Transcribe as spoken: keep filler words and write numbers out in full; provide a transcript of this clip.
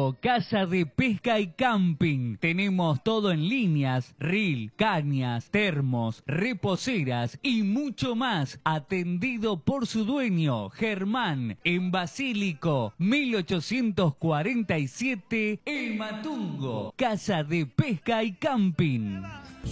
Matungo, casa de pesca y camping. Tenemos todo en líneas, reel, cañas, termos, reposeras y mucho más. Atendido por su dueño, Germán, en Basílico, mil ochocientos cuarenta y siete, El Matungo, casa de pesca y camping.